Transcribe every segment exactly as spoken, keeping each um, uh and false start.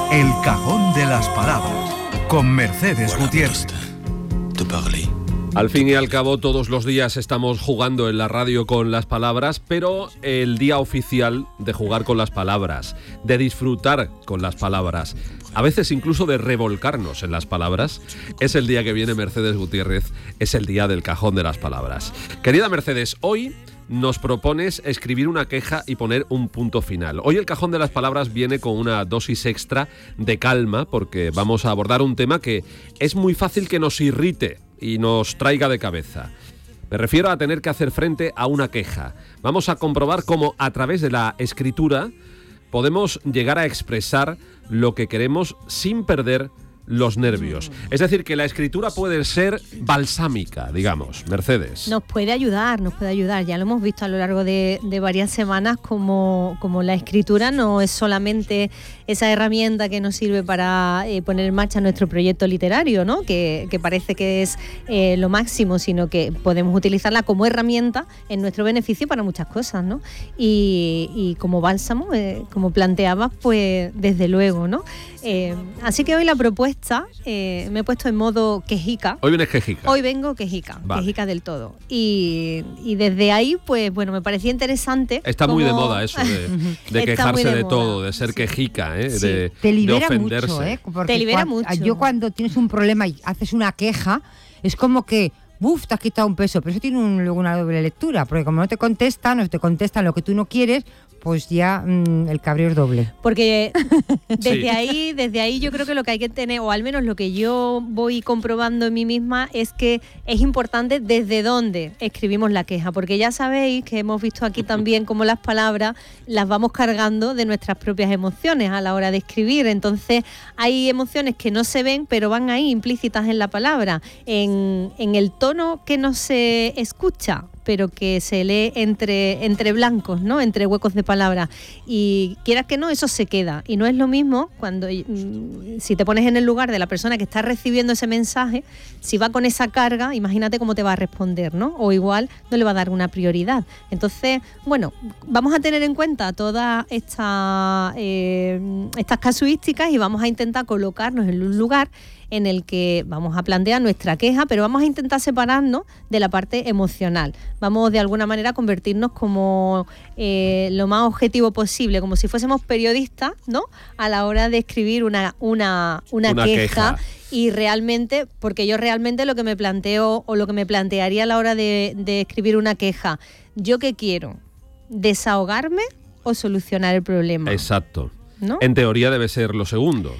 El Cajón de las Palabras, con Mercedes Gutiérrez. Al fin y al cabo, todos los días estamos jugando en la radio con las palabras, pero el día oficial de jugar con las palabras, de disfrutar con las palabras, a veces incluso de revolcarnos en las palabras, es el día que viene Mercedes Gutiérrez, es el día del Cajón de las Palabras. Querida Mercedes, hoy nos propones escribir una queja y poner un punto final. Hoy el Cajón de las Palabras viene con una dosis extra de calma, porque vamos a abordar un tema que es muy fácil que nos irrite y nos traiga de cabeza. Me refiero a tener que hacer frente a una queja. Vamos a comprobar cómo a través de la escritura podemos llegar a expresar lo que queremos sin perder los nervios. Es decir, que la escritura puede ser balsámica, digamos. Mercedes. Nos puede ayudar, nos puede ayudar. Ya lo hemos visto a lo largo de, de varias semanas como, como la escritura no es solamente esa herramienta que nos sirve para eh, poner en marcha nuestro proyecto literario, ¿no? Que, que parece que es eh, lo máximo, sino que podemos utilizarla como herramienta en nuestro beneficio para muchas cosas, ¿no? Y, y como bálsamo, eh, como planteabas, pues desde luego, ¿no? Eh, así que hoy la propuesta, eh, me he puesto en modo quejica. Hoy vienes quejica. Hoy vengo quejica, vale. quejica del todo. Y, y desde ahí, pues bueno, me parecía interesante. Está como... muy de moda eso, de, de quejarse de, de todo, de ser sí. quejica, ¿eh? Sí. de, Te libera de ofenderse. mucho, ¿eh? Porque Te libera cuando, mucho. Yo cuando tienes un problema y haces una queja, es como que ¡buf! Te has quitado un peso, pero eso tiene un, luego una doble lectura, porque como no te contestan, o te contestan lo que tú no quieres, pues ya mmm, el cabreo es doble. Porque desde sí. ahí, desde ahí yo creo que lo que hay que tener, o al menos lo que yo voy comprobando en mí misma, es que es importante desde dónde escribimos la queja, porque ya sabéis que hemos visto aquí también cómo las palabras las vamos cargando de nuestras propias emociones a la hora de escribir. Entonces hay emociones que no se ven, pero van ahí implícitas en la palabra, en, en el tono que no se escucha, pero que se lee entre, entre blancos, ¿no? Entre huecos de palabra. Y quieras que no, eso se queda. Y no es lo mismo cuando, si te pones en el lugar de la persona que está recibiendo ese mensaje, si va con esa carga, imagínate cómo te va a responder, ¿no? O igual no le va a dar una prioridad. Entonces, bueno, vamos a tener en cuenta todas esta, eh, estas casuísticas y vamos a intentar colocarnos en un lugar en el que vamos a plantear nuestra queja, pero vamos a intentar separarnos de la parte emocional. Vamos de alguna manera a convertirnos como eh, lo más objetivo posible, como si fuésemos periodistas, ¿no? A la hora de escribir una, una, una, una queja, queja. Y realmente, porque yo realmente lo que me planteo o lo que me plantearía a la hora de, de escribir una queja, ¿yo qué quiero? ¿Desahogarme o solucionar el problema? Exacto. ¿No? En teoría debe ser lo segundo.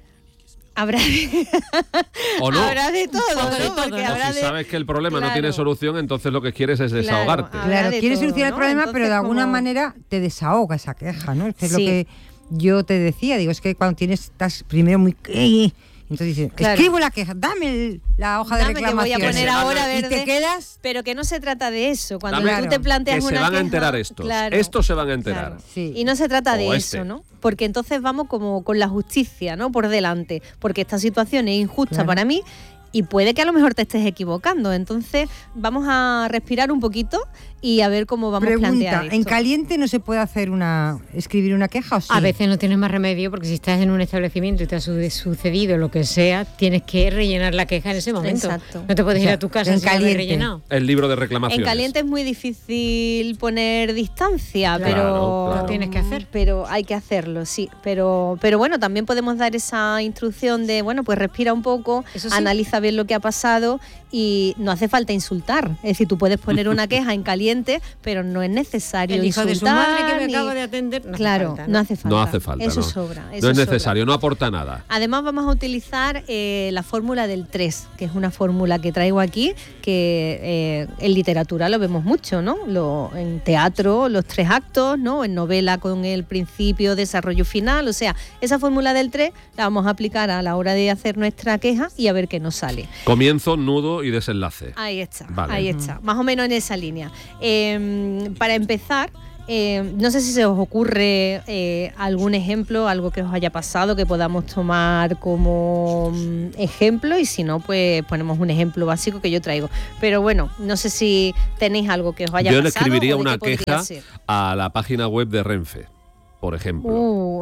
Habrá de... ¿O no? habrá de todo, o ¿no? si, Porque o habrá si de... sabes que el problema claro. no tiene solución, entonces lo que quieres es desahogarte. Claro, Claro, de quieres todo, solucionar ¿no? el problema, Entonces, pero de alguna como... manera te desahoga esa queja, ¿no? Es, que es Sí. lo que yo te decía, digo, es que cuando tienes, estás primero muy... Entonces dices, Claro. escribo la queja, dame el, la hoja Dame de que voy a reclamación. poner ahora Y verde. te quedas... Pero que no se trata de eso. Cuando Dame, tú te planteas que una se van queja, a enterar estos. claro, Estos se van a enterar. claro. Sí. Y no se trata O de este. eso, ¿no? Porque entonces vamos como con la justicia, ¿no? Por delante. Porque esta situación es injusta Claro. para mí y puede que a lo mejor te estés equivocando. Entonces vamos a respirar un poquito y a ver cómo vamos a plantear Pregunta, esto. ¿en caliente no se puede hacer una escribir una queja o sí? A veces no tienes más remedio porque si estás en un establecimiento y te ha su- sucedido lo que sea, tienes que rellenar la queja en ese momento. Exacto. No te puedes O ir sea, a tu casa en sin haber caliente. rellenado. El libro de reclamaciones. En caliente es muy difícil poner distancia, Claro, pero claro. Lo tienes que hacer. Pero hay que hacerlo, sí. Pero, pero bueno, también podemos dar esa instrucción de, bueno, pues respira un poco, Eso sí. analiza bien lo que ha pasado y no hace falta insultar. Es decir, tú puedes poner una queja en caliente, pero no es necesario El hijo de su insultar, madre que me ni- acaba de atender. No hace Claro, falta, no hace falta. No hace falta, Eso no. sobra. No eso es sobra. necesario, no aporta nada. Además vamos a utilizar eh, la fórmula del tres, que es una fórmula que traigo aquí, que eh, en literatura lo vemos mucho, ¿no? Lo, en teatro, los tres actos, ¿no? En novela con el principio, desarrollo final. O sea, esa fórmula del tres la vamos a aplicar a la hora de hacer nuestra queja y a ver qué nos sale. Comienzo, nudo y desenlace. Ahí está, Vale. ahí está. Más o menos en esa línea. Eh, para empezar... Eh, no sé si se os ocurre eh, algún ejemplo, algo que os haya pasado que podamos tomar como mm, ejemplo, y si no, pues ponemos un ejemplo básico que yo traigo. Pero bueno, no sé si tenéis algo que os haya Yo le pasado. escribiría o de una qué podría queja ser. a la página web de Renfe. por ejemplo. Uh.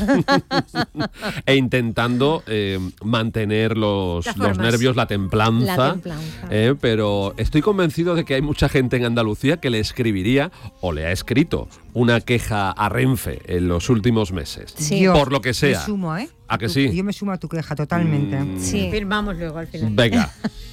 E intentando eh, mantener los, los nervios, la templanza. La templanza. Eh, pero estoy convencido de que hay mucha gente en Andalucía que le escribiría o le ha escrito una queja a Renfe en los últimos meses. Sí. Yo Por lo que sea. Me sumo, ¿eh? ¿A que Tu- sí? Yo me sumo a tu queja totalmente. Mm, Sí. Firmamos luego al final. Venga.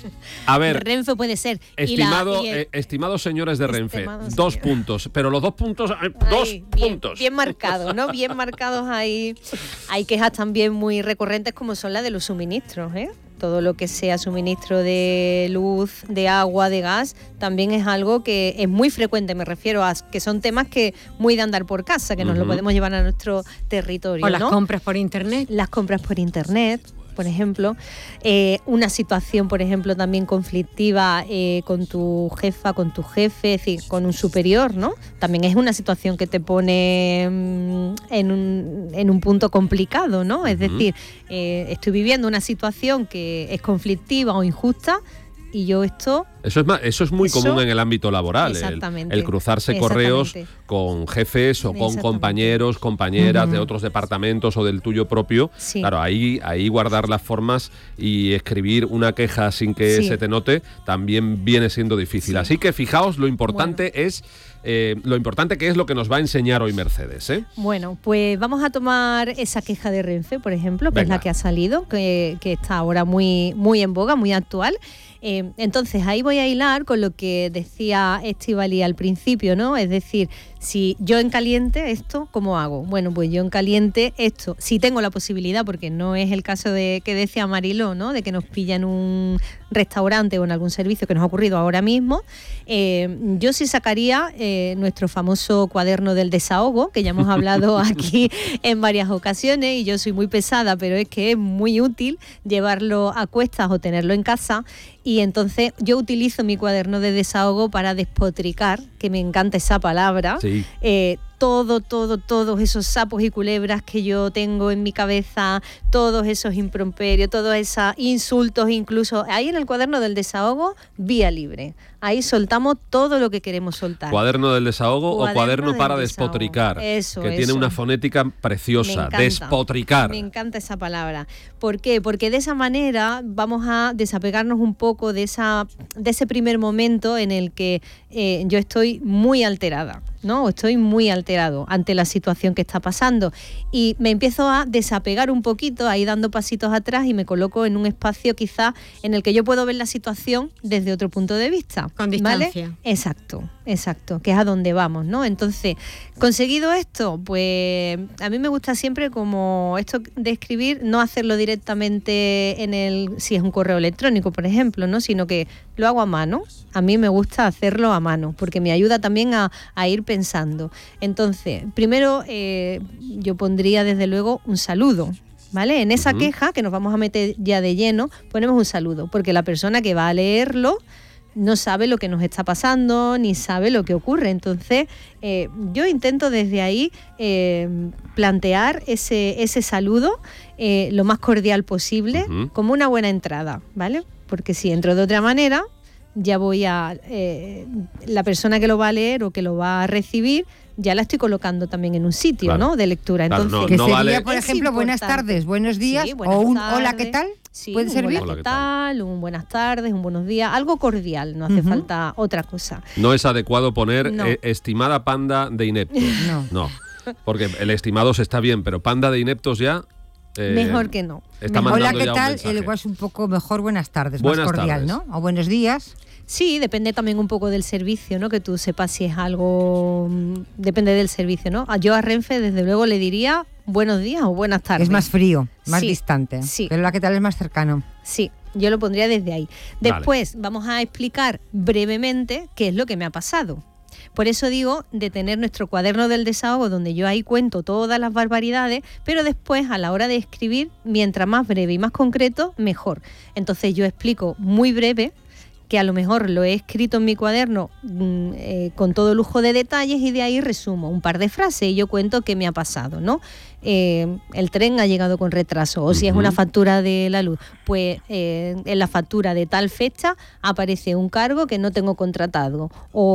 A ver, Renfe puede ser. Y la- estimado, y el- eh, estimados señores de Renfe, Estimados dos señores. puntos. Pero los dos puntos, eh, dos Ahí, bien, puntos. Bien marcados, ¿no? Bien marcados ahí. Hay quejas también muy recurrentes como son las de los suministros, ¿eh? Todo lo que sea suministro de luz, de agua, de gas, también es algo que es muy frecuente, me refiero a que son temas que muy de andar por casa, que nos lo Ujú. podemos llevar a nuestro territorio, O las ¿no? compras por internet. Las compras por internet, por ejemplo, eh, una situación, por ejemplo, también conflictiva eh, con tu jefa, con tu jefe, es decir, con un superior, ¿no? También es una situación que te pone mm, en, un, en un punto complicado, ¿no? Es Ujú. decir, eh, estoy viviendo una situación que es conflictiva o injusta y yo esto... Eso es, ma- eso es muy Eso- común en el ámbito laboral, el, Exactamente. el cruzarse correos Exactamente. con jefes o con Exactamente. compañeros, compañeras Ujú. de otros departamentos o del tuyo propio. Sí. Claro, ahí, ahí guardar las formas y escribir una queja sin que Sí. se te note también viene siendo difícil. Sí. Así que fijaos, lo importante es eh, lo importante que es lo que nos va a enseñar hoy Mercedes, ¿eh? Bueno, pues vamos a tomar esa queja de Renfe, por ejemplo, que Venga. es la que ha salido, que, que está ahora muy, muy en boga, muy actual. Eh, entonces, ahí voy a hilar con lo que decía Estíbaliz al principio, ¿no? Es decir, si yo en caliente esto, ¿cómo hago? Bueno, pues yo en caliente esto, si tengo la posibilidad, porque no es el caso de que decía Mariló, ¿no? De que nos pilla en un restaurante o en algún servicio que nos ha ocurrido ahora mismo, eh, yo sí sacaría eh, nuestro famoso cuaderno del desahogo, que ya hemos hablado aquí en varias ocasiones, y yo soy muy pesada, pero es que es muy útil llevarlo a cuestas o tenerlo en casa. Y entonces yo utilizo mi cuaderno de desahogo para despotricar, que me encanta esa palabra, Sí. eh, todo, todo, todos esos sapos y culebras que yo tengo en mi cabeza, todos esos improperios, todos esos insultos, incluso ahí en el cuaderno del desahogo, vía libre. Ahí soltamos todo lo que queremos soltar. Cuaderno del desahogo Cuaderno o cuaderno del para desahogo. despotricar, Eso, que tiene eso. una fonética Me preciosa, encanta. despotricar. Me encanta esa palabra. ¿Por qué? Porque de esa manera vamos a desapegarnos un poco de esa de ese primer momento en el que eh, yo estoy muy alterada, ¿no? O estoy muy alterado ante la situación que está pasando y me empiezo a desapegar un poquito, ahí dando pasitos atrás y me coloco en un espacio quizás en el que yo puedo ver la situación desde otro punto de vista. Con ¿vale? distancia. Exacto, exacto, que es a donde vamos, ¿no? Entonces, conseguido esto, pues a mí me gusta siempre como esto de escribir, no hacerlo directamente en el, si es un correo electrónico, por ejemplo, ¿no? Sino que lo hago a mano. A mí me gusta hacerlo a mano, porque me ayuda también a, a ir pensando. Entonces, primero eh, yo pondría desde luego un saludo. ¿Vale? En esa Ujú. queja, que nos vamos a meter ya de lleno, ponemos un saludo, porque la persona que va a leerlo no sabe lo que nos está pasando, ni sabe lo que ocurre. Entonces, eh, yo intento desde ahí eh, plantear ese, ese saludo eh, lo más cordial posible, Ujú. como una buena entrada, ¿vale? Porque si entro de otra manera, ya voy a... Eh, la persona que lo va a leer o que lo va a recibir, ya la estoy colocando también en un sitio, Claro. ¿no? De lectura. Claro, Entonces, Que no sería, vale- por Es ejemplo, buenas importante. tardes, buenos días Sí, buenas o un tardes. hola, ¿qué tal? Sí, ¿Puede un servir? Hola, Hola, ¿qué ¿qué tal? tal? Un buenas tardes, un buenos días, algo cordial, no hace Ujú. falta otra cosa. No es adecuado poner No. eh, estimada panda de ineptos. No. No, porque el estimados está bien, pero panda de ineptos ya... eh, Mejor que no. Está Mejor. mandando Hola, ¿qué ya un tal? mensaje. Igual es un poco mejor buenas tardes, Buenas más cordial, tardes. ¿no? O buenos días. Sí, depende también un poco del servicio, ¿no? Que tú sepas si es algo... mm, Depende del servicio, ¿no? A- Yo a Renfe, desde luego, le diría buenos días o buenas tardes. Es más frío, más Sí, distante. sí. Pero hola, ¿qué tal? Es más cercano. Sí, yo lo pondría desde ahí. Vale. Después vamos a explicar brevemente qué es lo que me ha pasado. Por eso digo de tener nuestro cuaderno del desahogo, donde yo ahí cuento todas las barbaridades, pero después a la hora de escribir, mientras más breve y más concreto, mejor. Entonces yo explico muy breve, que a lo mejor lo he escrito en mi cuaderno mm, eh, con todo lujo de detalles y de ahí resumo un par de frases y yo cuento qué me ha pasado, ¿no? Eh, el tren ha llegado con retraso, o si es Ujú. una factura de la luz, pues eh, en la factura de tal fecha aparece un cargo que no tengo contratado, o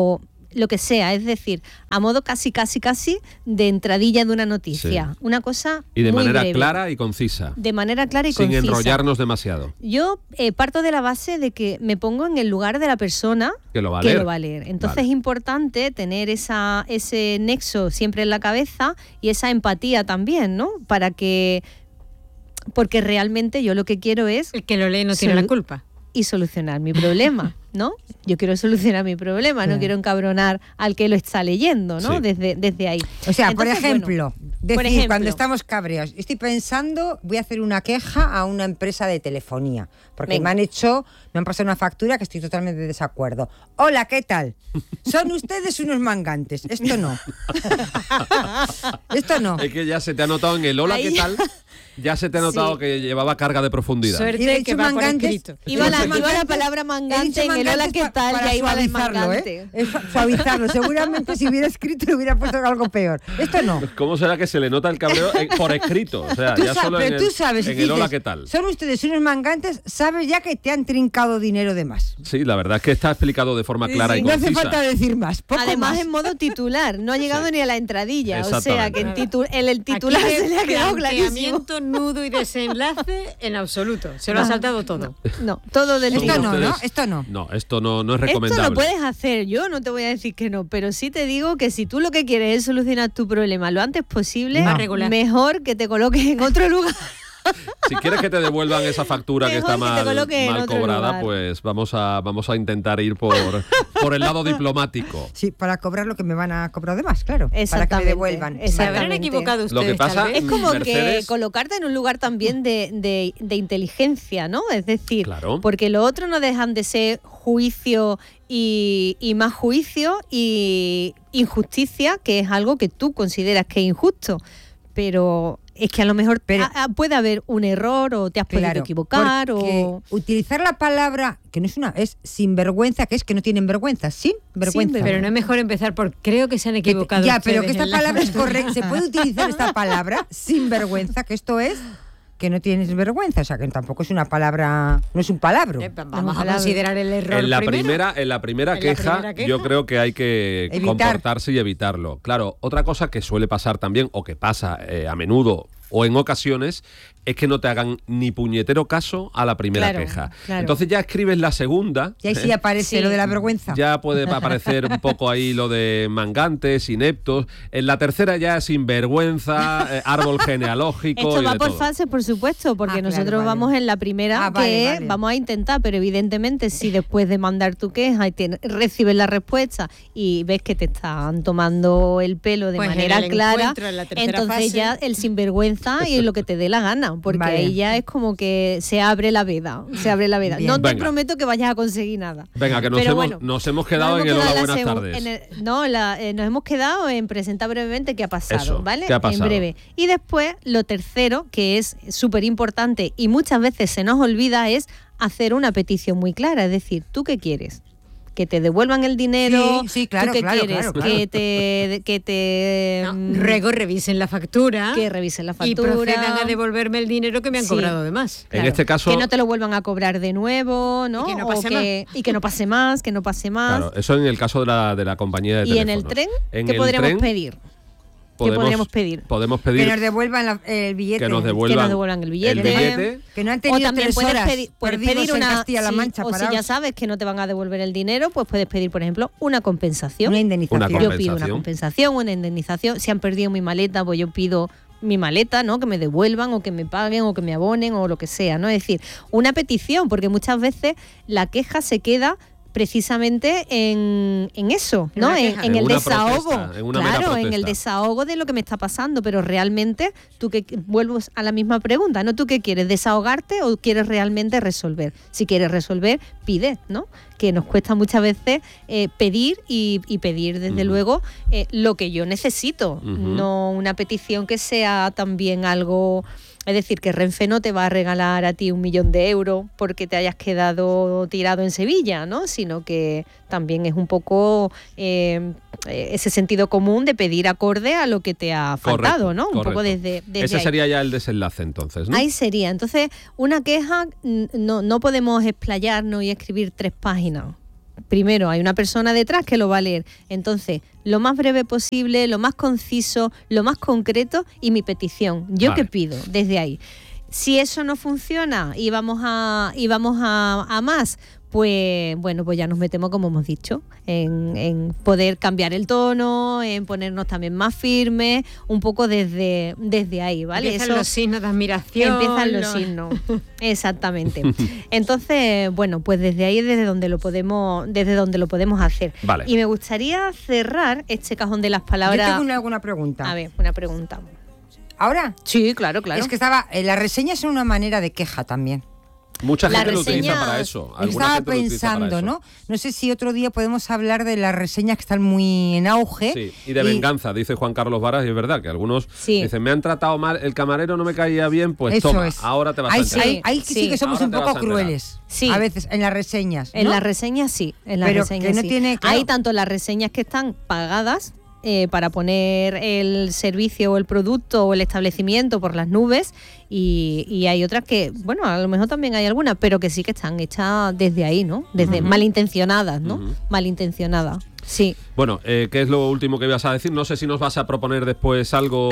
lo que sea, es decir, a modo casi, casi, casi de entradilla de una noticia. Sí. Una cosa Y de muy manera breve. clara y concisa. De manera clara y sin concisa. enrollarnos demasiado. Yo eh, parto de la base de que me pongo en el lugar de la persona Que lo va a que leer. lo va a leer. Entonces Vale. es importante tener esa, ese nexo siempre en la cabeza y esa empatía también, ¿no? Para que... Porque realmente yo lo que quiero es... El que lo lee no tiene Solu- la culpa. y solucionar mi problema, ¿no? Yo quiero solucionar mi problema, Claro. no quiero encabronar al que lo está leyendo, ¿no? Sí. Desde, desde ahí. O sea, Entonces, por ejemplo, bueno, decir, por ejemplo, cuando estamos cabreados, estoy pensando, voy a hacer una queja a una empresa de telefonía, porque Venga. me han hecho, me han pasado una factura que estoy totalmente de desacuerdo. Hola, ¿qué tal? Son ustedes unos mangantes. Esto no. Esto no. Es que ya se te ha notado en el hola, Ahí ¿qué ya- tal? Ya se te ha notado Sí. que llevaba carga de profundidad. Suerte Y he que dicho va por mangantes, escrito. Iba he la- dicho iba la mangantes, palabra he mangante dicho en el hola, mangantes ¿qué pa- tal? para Ya iba la suavizarlo, mangante. ¿eh? Es fa- suavizarlo. Seguramente si hubiera escrito le hubiera puesto algo peor. Esto no. ¿Cómo será que se le nota el cabreo eh, por escrito? O sea, Tú ya sa- solo en pero el, tú sabes, en si el hola, dices, ¿qué tal? Son ustedes unos mangantes, sabes ya que te han trincado dinero de más. Sí, la verdad es que está explicado de forma clara y no hace concisa. falta decir más. Poco Además más. en modo titular, no ha llegado Sí. ni a la entradilla, o sea que en Exactamente. titu- el, el titular Aquí se le ha quedado clarísimo. planteamiento, nudo y desenlace en absoluto. Se lo ha saltado todo. No, todo del Esto Son tirón. no, ¿no? ustedes- Esto no. No, esto no, no es Esto recomendable. lo puedes hacer, yo no te voy a decir que no, pero sí te digo que si tú lo que quieres es solucionar tu problema lo antes posible, No. Regular. mejor que te coloques en otro lugar. Si quieres que te devuelvan esa factura que Mejor está que te mal, coloque en mal otro cobrada, lugar. pues vamos a, vamos a intentar ir por, por el lado diplomático. Sí, para cobrar lo que me van a cobrar de más, claro. Para que me Exactamente, devuelvan. Se exactamente. habrán equivocado ustedes. Lo que pasa- tal vez. Es como Mercedes- que colocarte en un lugar también de, de- de inteligencia, ¿no? Es decir, Claro. porque lo otro no dejan de ser juicio y, y más juicio y injusticia, que es algo que tú consideras que es injusto. Pero es que a lo mejor Pero- a- a- puede haber un error o te has podido Claro, equivocar porque o... utilizar la palabra que no es una es sinvergüenza, que es que no tienen vergüenza, sin vergüenza. Sin Pero no es mejor empezar por creo que se han Que te- equivocado. ya, pero que ustedes esta en la palabra es factura. correcta. Se puede utilizar esta palabra sin vergüenza, que esto es que no tienes vergüenza, o sea que tampoco es una palabra, no es un palabra. Eh, Vamos a palabra. considerar el error En la primero. primera, en la primera, En la queja, primera queja. yo creo que hay que Evitar. comportarse y evitarlo. Claro, otra cosa que suele pasar también, o que pasa eh, a menudo o en ocasiones, es que no te hagan ni puñetero caso a la primera Claro, queja. claro. Entonces ya escribes la segunda. Y ahí sí ¿eh? aparece Sí. lo de la vergüenza. Ya puede aparecer un poco ahí lo de mangantes, ineptos. En la tercera ya sinvergüenza, eh, árbol genealógico. Esto y va de por todo. fase, por supuesto, porque Ah, claro, nosotros vale. vamos en la primera, Ah, vale, que vale. vamos a intentar, pero evidentemente si después de mandar tu queja y tienes- recibes la respuesta y ves que te están tomando el pelo de Pues en manera el clara, encuentro, en la tercera entonces fase. ya el sinvergüenza y lo que te dé la gana, porque Vale. ahí ya es como que se abre la veda, se abre la veda. Bien. No te Venga. prometo que vayas a conseguir nada. Venga, que nos, Pero hemos, bueno, nos hemos quedado Nos en el hemos hola, quedado buenas en la tardes. segu- en el- no, la- eh, nos hemos quedado en presentar brevemente qué ha pasado, Eso, ¿vale? ¿qué ha pasado? En breve. Y después, lo tercero, que es súper importante y muchas veces se nos olvida, es hacer una petición muy clara. Es decir, ¿tú qué quieres? Que te devuelvan el dinero. Sí, sí, claro, ¿Tú qué claro, quieres? claro, claro. Que te, que te No, mm, Ruego revisen la factura que revisen la y factura. procedan a devolverme el dinero que me han Sí. cobrado de más. En este caso- que no te lo vuelvan a cobrar de nuevo, ¿no? Y que no O pase que- y que no pase más, que no pase más. Claro, eso en el caso de la, de la compañía de y en el teléfonos. tren, En ¿qué el podríamos tren pedir? ¿Qué podríamos pedir? Podemos Que pedir nos devuelvan la- el billete. que nos devuelvan, Que nos devuelvan el billete. billete. Que no han O tenido también tres puedes horas pedir, puedes perdidos pedir en una. Castilla-La sí, Mancha o si parados. ya sabes que no te van a devolver el dinero, pues puedes pedir, por ejemplo, una compensación. Una indemnización. Una Yo pido una compensación. compensación, una indemnización. Si han perdido mi maleta, pues yo pido mi maleta, ¿no? Que me devuelvan o que me paguen o que me abonen o lo que sea, ¿no? Es decir, una petición, porque muchas veces la queja se queda precisamente en, en eso, En ¿no? una En, queja. en En el una desahogo. protesta, en una mera claro, en el protesta. desahogo de lo que me está pasando, pero realmente tú que vuelvo a la misma pregunta, ¿no? ¿Tú qué quieres? ¿Desahogarte o quieres realmente resolver? Si quieres resolver, pide, ¿no? Que nos cuesta muchas veces eh, pedir y, y pedir desde Ujú. luego eh, lo que yo necesito, Ujú. no una petición que sea también algo. Es decir, que Renfe no te va a regalar a ti un millón de euros porque te hayas quedado tirado en Sevilla, ¿no? Sino que también es un poco eh, ese sentido común de pedir acorde a lo que te ha faltado, Correcto, ¿no? Un correcto. poco desde, desde Ese ahí. sería ya el desenlace entonces, ¿no? Ahí sería. Entonces, una queja, mm, no, no podemos explayarnos y escribir tres páginas. primero hay una persona detrás que lo va a leer. Entonces, lo más breve posible, lo más conciso, lo más concreto y mi petición. ¿Yo Vale. qué pido desde ahí? Si eso no funciona y vamos a, y vamos a, a más, pues bueno, pues ya nos metemos, como hemos dicho, en, en poder cambiar el tono, en ponernos también más firmes, un poco desde, desde ahí, ¿vale? Empiezan Eso, los signos de admiración. empiezan los los- signos, exactamente. Entonces, bueno, pues desde ahí es desde donde lo podemos, desde donde lo podemos hacer. Vale. Y me gustaría cerrar este cajón de las Yo palabras. tengo una, alguna pregunta. A ver, una pregunta. ¿Ahora? Sí, claro, claro. Es que estaba, eh, las reseñas son una manera de queja también. Mucha La gente lo utiliza reseña- para eso. Yo Alguna estaba gente lo utiliza para pensando, eso. ¿no? No sé si otro día podemos hablar de las reseñas que están muy en auge. Sí, y de venganza, dice Juan Carlos Varas, y es verdad que algunos Sí. dicen, me han tratado mal, el camarero no me caía bien, pues Eso toma, es. ahora te vas Ahí a sí, enterar. ahí, ahí sí, Sí. que somos Ahora un te vas poco a enterar. crueles. Sí. A veces en las reseñas. En ¿no? las reseñas sí, en las Pero reseñas que no sí. tiene- claro. Hay tanto las reseñas que están pagadas eh, para poner el servicio o el producto o el establecimiento por las nubes y, y hay otras que, bueno, a lo mejor también hay algunas, pero que sí que están hechas desde ahí, ¿no? Desde Ujú. malintencionadas, ¿no? Ujú. Malintencionadas, sí. Bueno, eh, ¿qué es lo último que ibas a decir? No sé si nos vas a proponer después algo...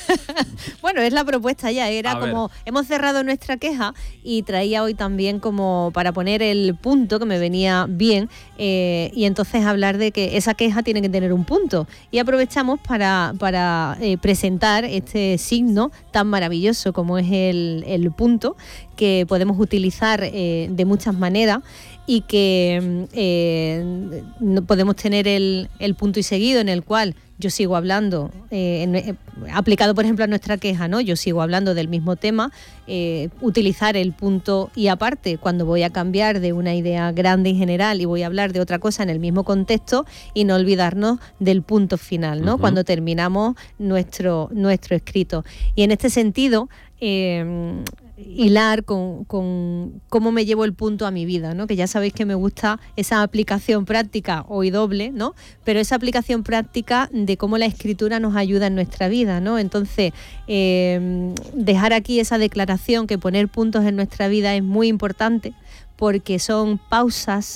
Bueno, es la propuesta ya, era A ver. como hemos cerrado nuestra queja y traía hoy también como para poner el punto que me venía bien eh, y entonces hablar de que esa queja tiene que tener un punto y aprovechamos para, para eh, presentar este signo tan maravilloso como es el, el punto, que podemos utilizar eh, de muchas maneras y que eh, no podemos tener el, el punto y seguido en el cual yo sigo hablando, eh, en- eh, aplicado por ejemplo a nuestra queja, ¿no? Yo sigo hablando del mismo tema, eh, utilizar el punto y aparte cuando voy a cambiar de una idea grande y general y voy a hablar de otra cosa en el mismo contexto y no olvidarnos del punto final, ¿no? Ujú. Cuando terminamos nuestro, nuestro escrito. Y en este sentido, eh, hilar con, con cómo me llevo el punto a mi vida, ¿no? Que ya sabéis que me gusta esa aplicación práctica hoy doble, ¿no? Pero esa aplicación práctica de cómo la escritura nos ayuda en nuestra vida, ¿no? Entonces, eh, dejar aquí esa declaración que poner puntos en nuestra vida es muy importante porque son pausas,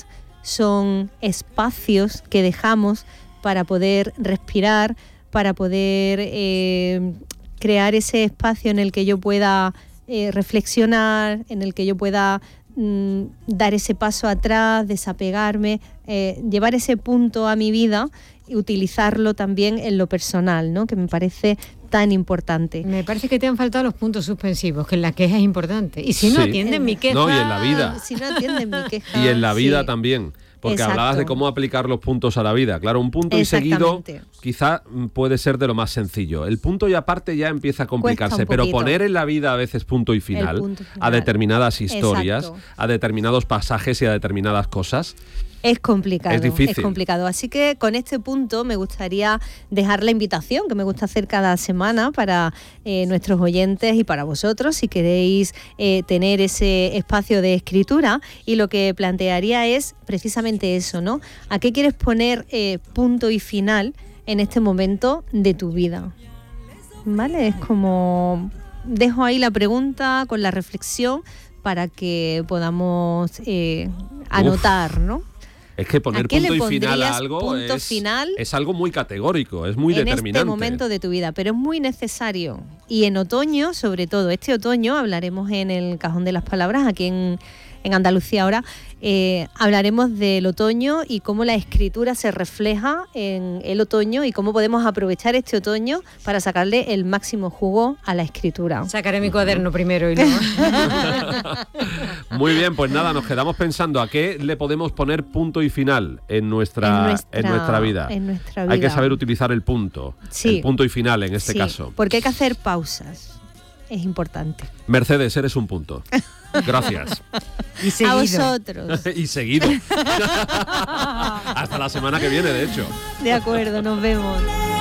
son espacios que dejamos para poder respirar, para poder eh, crear ese espacio en el que yo pueda eh, reflexionar, en el que yo pueda mm, dar ese paso atrás, desapegarme, eh, llevar ese punto a mi vida y utilizarlo también en lo personal, ¿no? Que me parece tan importante. Me parece que te han faltado los puntos suspensivos, que en la queja es importante. Y si no Sí. atienden mi queja... No, y en la vida. Si no atienden mi queja. Y en la vida sí. también. Porque Exacto. hablabas de cómo aplicar los puntos a la vida. Claro, un punto y seguido Exactamente. quizá mm, puede ser de lo más sencillo. El punto y aparte ya empieza a complicarse, un pero poquito. poner en la vida a veces punto y final, punto final. a determinadas historias, Exacto. a determinados pasajes y a determinadas cosas. Es complicado, Es difícil. complicado. Así que con este punto me gustaría dejar la invitación que me gusta hacer cada semana para eh, nuestros oyentes y para vosotros, si queréis eh, tener ese espacio de escritura. Y lo que plantearía es precisamente eso, ¿no? ¿A qué quieres poner eh, punto y final en este momento de tu vida? ¿Vale? Es como... Dejo ahí la pregunta con la reflexión para que podamos eh, anotar, ¿no? Es que poner ¿A qué le punto y final a pondrías algo punto es, final es algo muy categórico, es muy en determinante. este momento de tu vida, pero es muy necesario. Y en otoño, sobre todo este otoño, hablaremos en el Cajón de las Palabras, aquí en, en Andalucía ahora, eh, hablaremos del otoño y cómo la escritura se refleja en el otoño y cómo podemos aprovechar este otoño para sacarle el máximo jugo a la escritura. Sacaré mi cuaderno primero y luego... Muy bien, pues nada, nos quedamos pensando a qué le podemos poner punto y final en nuestra, En nuestra- en nuestra vida. en nuestra Hay que vida. saber utilizar el punto, Sí. el punto y final en este Sí, caso. porque hay que hacer pausas. Es importante. Mercedes, eres un punto. Gracias. Y seguido. A vosotros. Y seguido. Hasta la semana que viene, de hecho. De acuerdo, nos vemos.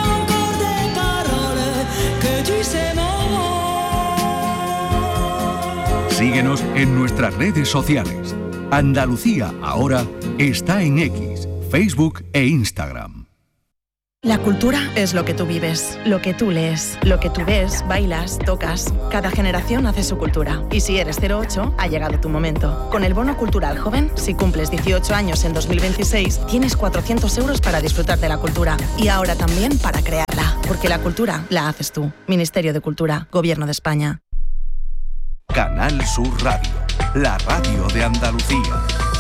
Síguenos en nuestras redes sociales. Andalucía ahora está en X, Facebook e Instagram. La cultura es lo que tú vives, lo que tú lees, lo que tú ves, bailas, tocas. Cada generación hace su cultura. Y si eres cero ocho, ha llegado tu momento. Con el Bono Cultural Joven, si cumples dieciocho años en dos mil veintiséis, tienes cuatrocientos euros para disfrutar de la cultura. Y ahora también para crearla. Porque la cultura la haces tú. Ministerio de Cultura, Gobierno de España. Canal Sur Radio, la radio de Andalucía.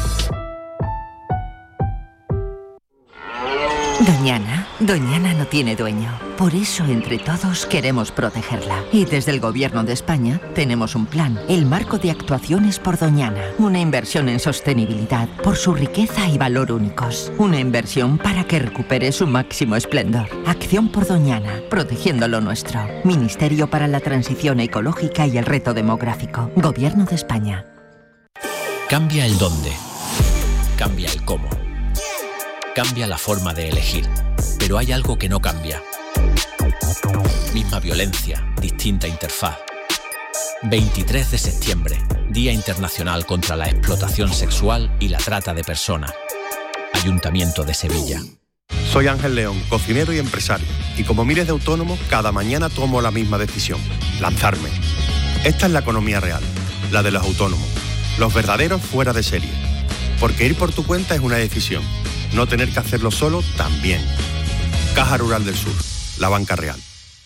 Doñana, Doñana no tiene dueño. Por eso, entre todos, queremos protegerla. Y desde el Gobierno de España tenemos un plan, el Marco de Actuaciones por Doñana. Una inversión en sostenibilidad por su riqueza y valor únicos. Una inversión para que recupere su máximo esplendor. Acción por Doñana, protegiendo lo nuestro. Ministerio para la Transición Ecológica y el Reto Demográfico. Gobierno de España. Cambia el dónde. Cambia el cómo. Cambia la forma de elegir, pero hay algo que no cambia. Misma violencia, distinta interfaz. veintitrés de septiembre, Día Internacional contra la Explotación Sexual y la Trata de Personas. Ayuntamiento de Sevilla. Soy Ángel León, cocinero y empresario, y como miles de autónomos, cada mañana tomo la misma decisión, lanzarme. Esta es la economía real, la de los autónomos, los verdaderos fuera de serie. Porque ir por tu cuenta es una decisión. No tener que hacerlo solo también. Caja Rural del Sur, la banca real.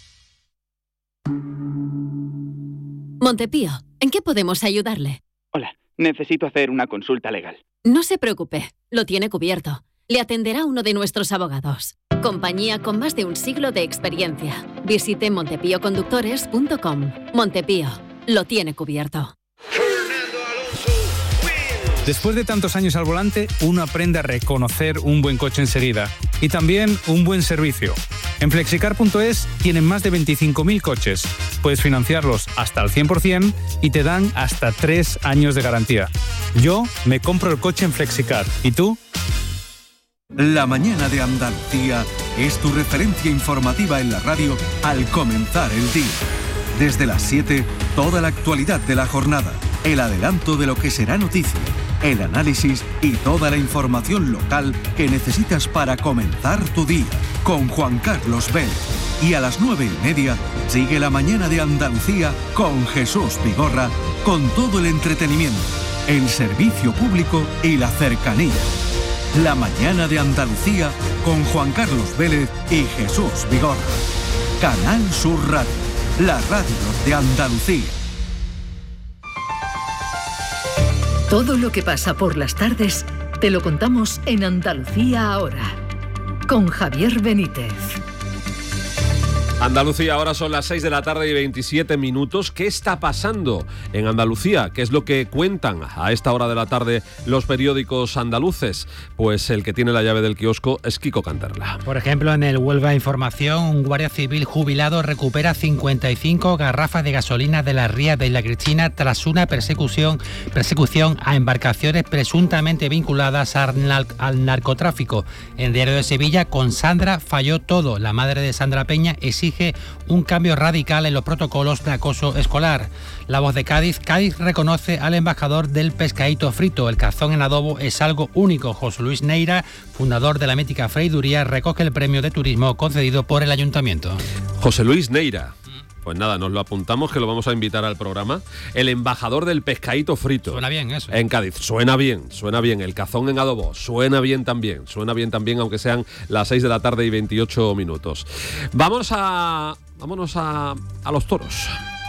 Montepío, ¿en qué podemos ayudarle? Hola, necesito hacer una consulta legal. No se preocupe, lo tiene cubierto. Le atenderá uno de nuestros abogados. Compañía con más de un siglo de experiencia. Visite montepío conductores punto com. Montepío, lo tiene cubierto. Después de tantos años al volante, uno aprende a reconocer un buen coche enseguida y también un buen servicio. En flexicar punto es tienen más de veinticinco mil coches. Puedes financiarlos hasta al cien por ciento y te dan hasta tres años de garantía. Yo me compro el coche en Flexicar. ¿Y tú? La mañana de Andalucía es tu referencia informativa en la radio al comenzar el día. Desde las siete, toda la actualidad de la jornada, el adelanto de lo que será noticia, el análisis y toda la información local que necesitas para comenzar tu día, con Juan Carlos Vélez. Y a las nueve y media, sigue la mañana de Andalucía con Jesús Vigorra, con todo el entretenimiento, el servicio público y la cercanía. La mañana de Andalucía con Juan Carlos Vélez y Jesús Vigorra. Canal Sur Radio, la radio de Andalucía. Todo lo que pasa por las tardes te lo contamos en Andalucía ahora, con Javier Benítez. Andalucía, ahora son las seis de la tarde y veintisiete minutos. ¿Qué está pasando en Andalucía? ¿Qué es lo que cuentan a esta hora de la tarde los periódicos andaluces? Pues el que tiene la llave del kiosco es Kiko Canterla. Por ejemplo, en el Huelva Información, un guardia civil jubilado recupera cincuenta y cinco garrafas de gasolina de la ría de Isla Cristina tras una persecución, persecución a embarcaciones presuntamente vinculadas al, al narcotráfico. En Diario de Sevilla, con Sandra falló todo. La madre de Sandra Peña exige un cambio radical en los protocolos de acoso escolar. La Voz de Cádiz, Cádiz reconoce al embajador del pescadito frito. El cazón en adobo es algo único. José Luis Neira, fundador de la mítica freiduría, recoge el premio de turismo concedido por el ayuntamiento. José Luis Neira. Pues nada, nos lo apuntamos, que lo vamos a invitar al programa. El embajador del pescadito frito. Suena bien eso. En Cádiz. Suena bien, suena bien. El cazón en adobo. Suena bien también. Suena bien también, aunque sean las seis de la tarde y veintiocho minutos. Vamos a... Vámonos a, a los toros.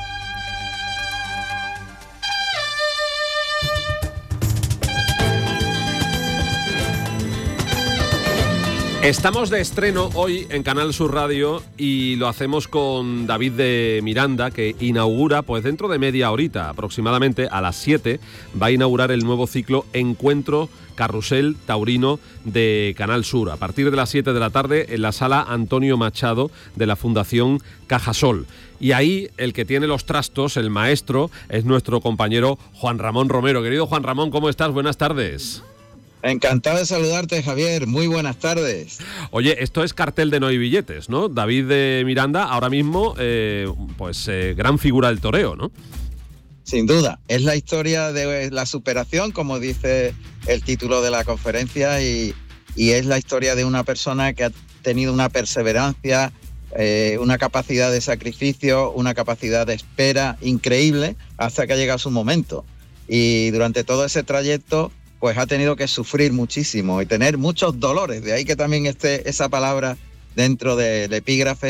Estamos de estreno hoy en Canal Sur Radio y lo hacemos con David de Miranda, que inaugura, pues dentro de media horita aproximadamente, a las siete, va a inaugurar el nuevo ciclo Encuentro Carrusel Taurino de Canal Sur, a partir de las siete de la tarde en la sala Antonio Machado de la Fundación Cajasol. Y ahí el que tiene los trastos, el maestro, es nuestro compañero Juan Ramón Romero. Querido Juan Ramón, ¿cómo estás? Buenas tardes. Encantado de saludarte, Javier. Muy buenas tardes. Oye, esto es cartel de no hay billetes, ¿no? David de Miranda, ahora mismo, eh, pues eh, gran figura del toreo, ¿no? Sin duda. Es la historia de la superación, como dice el título de la conferencia, y, y es la historia de una persona que ha tenido una perseverancia, eh, una capacidad de sacrificio, una capacidad de espera increíble hasta que ha llegado su momento. Y durante todo ese trayecto, pues ha tenido que sufrir muchísimo y tener muchos dolores. De ahí que también esté esa palabra dentro del epígrafe